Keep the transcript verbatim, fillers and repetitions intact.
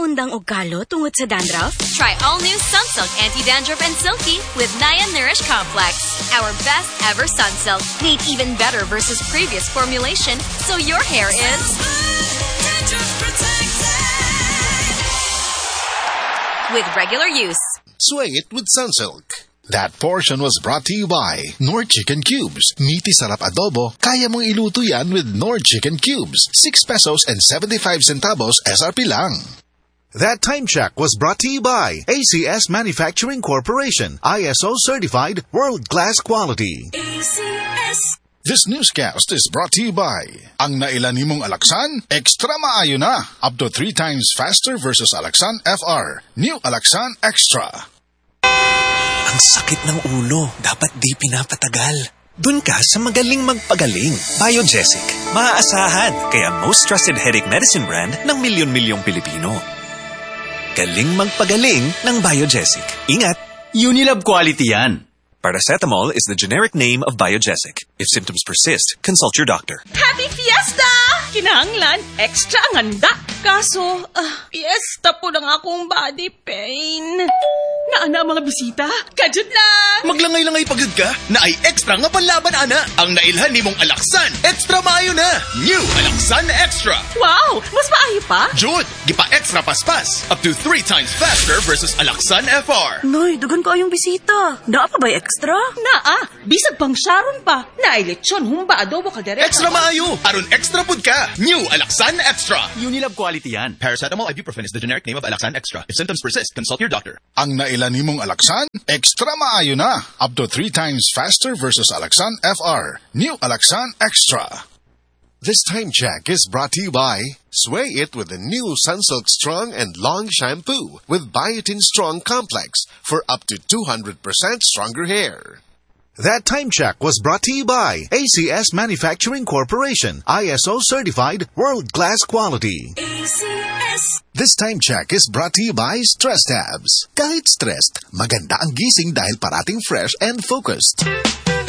undang og kalo tungod sa dandruff? Try all new Sunsilk Anti-Dandruff and Silky with Naya Nourish Complex. Our best ever Sunsilk, made even better versus previous formulation, so your hair is with regular use. Sway it with Sunsilk. That portion was brought to you by Nord Chicken Cubes. Meaty sarap adobo, kaya mong iluto yan with Nord Chicken Cubes. six pesos and seventy-five centavos S R P lang. That time check was brought to you by A C S Manufacturing Corporation. I S O certified world-class quality. A C S. This newscast is brought to you by ang nailan nimong Alaxan, extra maayo na. Up to three times faster versus Alaxan F R. New Alaxan Extra. Ang sakit ng ulo, dapat di pinapatagal. Dun ka sa magaling magpagaling. Biogesic. Maaasahan, kaya most trusted headache medicine brand ng milyon-milyong Pilipino. Galing magpagaling ng Biogesic. Ingat! Unilab quality yan. Paracetamol is the generic name of Biogesic. If symptoms persist, consult your doctor. Happy Fiesta! Kinahanglan, extra ang handa. Kaso, uh, fiesta po ng akong body pain. Naana mga bisita? Kajud lang! Maglangay-langay pagod ka na ay extra nga panlaban, ana. Ang nailhan ni mong Alaxan, extra maayo na. New Alaxan Extra. Wow! Mas maayo pa? Jud, gipa-extra paspas. Up to three times faster versus Alaxan F R. Noy, dugan ko yung bisita. Naa pa ba'y extra? Naa, bisag pang Sharon pa. Naay lechon, humba adobo kaldereta. Extra maayo. Aron extra pud ka. New Alaxan Extra. Unilab quality yan. Paracetamol ibuprofen is the generic name of Alaxan Extra. If symptoms persist, consult your doctor. Ang nailan nimong Alaxan, extra maayo na. Up to three times faster versus Alaxan F R. New Alaxan Extra. This time check is brought to you by Sway it with the new Sunsilk Strong and Long Shampoo with Biotin Strong Complex for up to two hundred percent stronger hair. That time check was brought to you by A C S Manufacturing Corporation. I S O certified world-class quality. A C S. This time check is brought to you by Stress Tabs. Kahit stressed, maganda ang gising dahil parating fresh and focused.